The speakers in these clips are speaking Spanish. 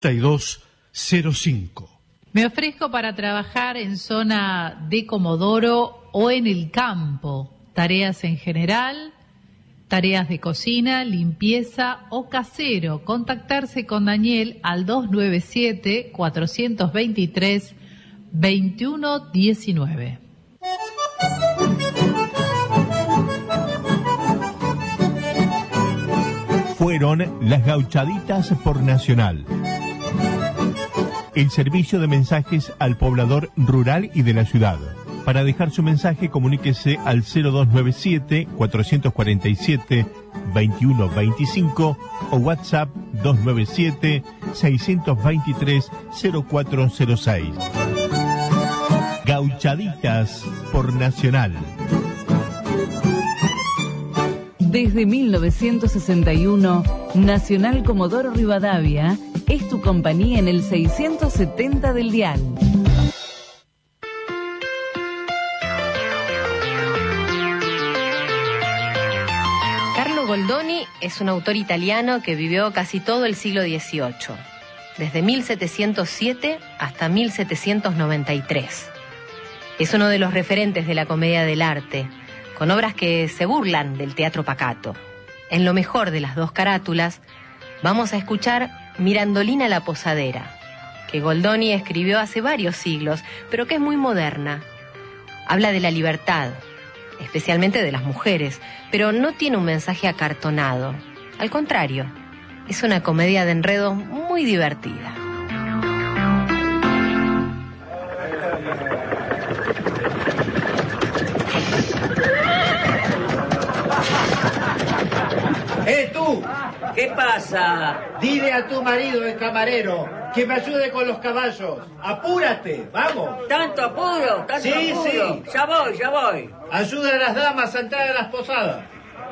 3205. Me ofrezco para trabajar en zona de Comodoro o en el campo. Tareas en general, tareas de cocina, limpieza o casero. Contactarse con Daniel al 297-423-2119. Fueron las Gauchaditas por Nacional. El servicio de mensajes al poblador rural y de la ciudad. Para dejar su mensaje, comuníquese al 0297-447-2125 o WhatsApp 297-623-0406. Gauchaditas por Nacional. Desde 1961, Nacional Comodoro Rivadavia es tu compañía en el 670 del dial. Carlo Goldoni es un autor italiano que vivió casi todo el siglo XVIII, desde 1707 hasta 1793. Es uno de los referentes de la comedia del arte, con obras que se burlan del teatro pacato. En lo mejor de las dos carátulas, vamos a escuchar Mirandolina la Posadera, que Goldoni escribió hace varios siglos, pero que es muy moderna. Habla de la libertad, especialmente de las mujeres, pero no tiene un mensaje acartonado. Al contrario, es una comedia de enredos muy divertida. ¡Tú! ¿Qué pasa? Dile a tu marido, el camarero, que me ayude con los caballos. ¡Apúrate! ¡Vamos! ¿Tanto apuro? ¿Tanto Sí, apuro? sí. Ya voy. Ayuda a las damas a entrar a las posadas.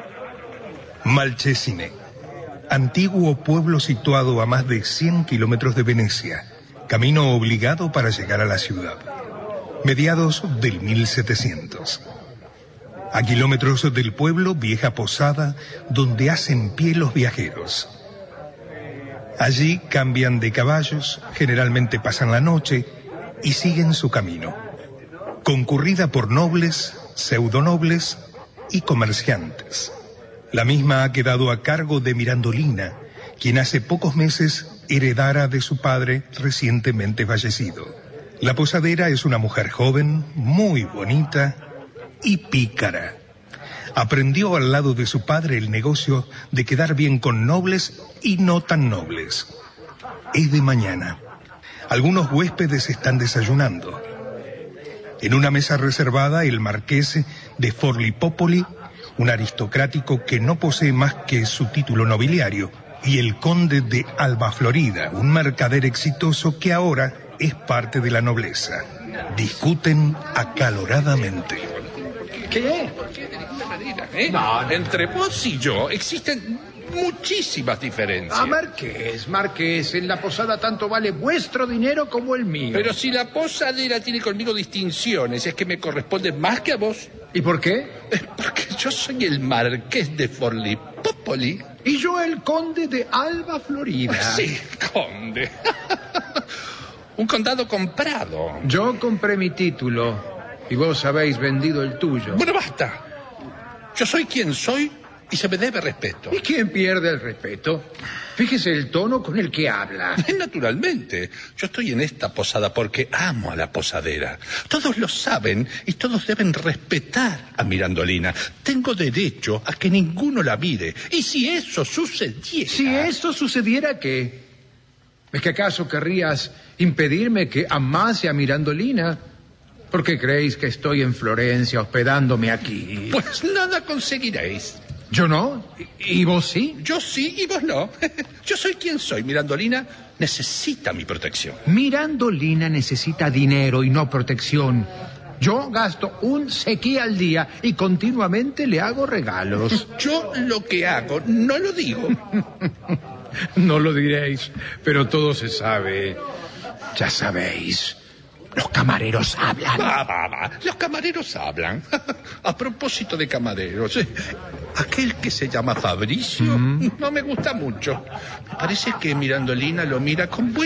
Malchesine, antiguo pueblo situado a más de 100 kilómetros de Venecia, camino obligado para llegar a la ciudad. Mediados del 1700. A kilómetros del pueblo, vieja posada donde hacen pie los viajeros. Allí cambian de caballos, generalmente pasan la noche y siguen su camino. Concurrida por nobles, pseudonobles y comerciantes. La misma ha quedado a cargo de Mirandolina, quien hace pocos meses heredara de su padre recientemente fallecido. La posadera es una mujer joven, muy bonita y pícara. Aprendió al lado de su padre el negocio de quedar bien con nobles y no tan nobles. Es de mañana. Algunos huéspedes están desayunando. En una mesa reservada, el marqués de Forlipopoli, un aristocrático que no posee más que su título nobiliario, y el conde de Alba Florida, un mercader exitoso que ahora es parte de la nobleza. Discuten acaloradamente. ¿Qué? No, entre vos y yo existen muchísimas diferencias. Marqués, en la posada tanto vale vuestro dinero como el mío. Pero si la posadera tiene conmigo distinciones, es que me corresponde más que a vos. ¿Y por qué? Porque yo soy el marqués de Forlipopoli. Y yo el conde de Alba Florida. Sí, conde. Un condado comprado. Yo compré mi título y vos habéis vendido el tuyo. Bueno, basta. Yo soy quien soy y se me debe respeto. ¿Y quién pierde el respeto? Fíjese el tono con el que habla. Naturalmente. Yo estoy en esta posada porque amo a la posadera. Todos lo saben y todos deben respetar a Mirandolina. Tengo derecho a que ninguno la mire. Y si eso sucediera... Si eso sucediera, ¿qué? ¿Es que acaso querrías impedirme que amase a Mirandolina? ¿Por qué creéis que estoy en Florencia hospedándome aquí? Pues nada conseguiréis. ¿Yo no? ¿Y vos sí? Yo sí y vos no. Yo soy quien soy. Mirandolina necesita mi protección. Mirandolina necesita dinero y no protección. Yo gasto un sequí al día y continuamente le hago regalos. Yo lo que hago no lo digo. No lo diréis, pero todo se sabe. Ya sabéis. Los camareros hablan. Los camareros hablan. A propósito de camareros, aquel que se llama Fabricio no me gusta mucho. Me parece que Mirandolina lo mira con buen